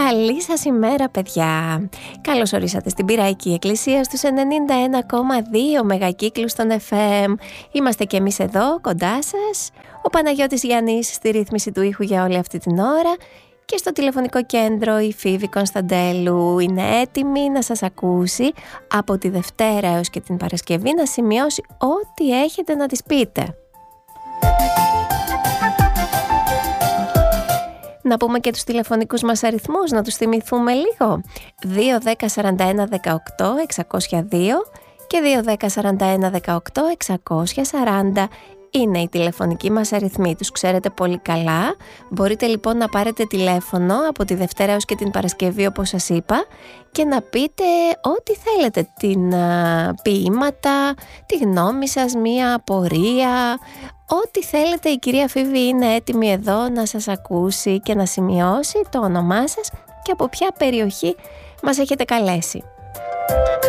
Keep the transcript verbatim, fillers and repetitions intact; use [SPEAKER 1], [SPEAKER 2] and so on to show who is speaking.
[SPEAKER 1] Καλή σας ημέρα, παιδιά. Καλώς ορίσατε στην Πειραϊκή Εκκλησία στους ενενήντα ένα κόμμα δύο μεγακύκλους των εφ εμ. Είμαστε και εμείς εδώ κοντά σας. Ο Παναγιώτης Γιάννης στη ρύθμιση του ήχου για όλη αυτή την ώρα. Και στο τηλεφωνικό κέντρο η Φίβη Κωνσταντέλου είναι έτοιμη να σας ακούσει από τη Δευτέρα έως και την Παρασκευή, να σημειώσει ό,τι έχετε να της πείτε. Να πούμε και τους τηλεφωνικούς μας αριθμούς, να τους θυμηθούμε λίγο. δύο δέκα σαράντα ένα δεκαοκτώ εξακόσια δύο και δύο δέκα σαράντα ένα δεκαοκτώ εξακόσια σαράντα είναι οι τηλεφωνικοί μας αριθμοί. Τους ξέρετε πολύ καλά. Μπορείτε λοιπόν να πάρετε τηλέφωνο από τη Δευτέρα έως και την Παρασκευή, όπως σας είπα, και να πείτε ό,τι θέλετε. Την α, ποίηματα, τη γνώμη σας, μία απορία, ό,τι θέλετε. Η κυρία Φίβη είναι έτοιμη εδώ να σας ακούσει και να σημειώσει το όνομά σας και από ποια περιοχή μας έχετε καλέσει.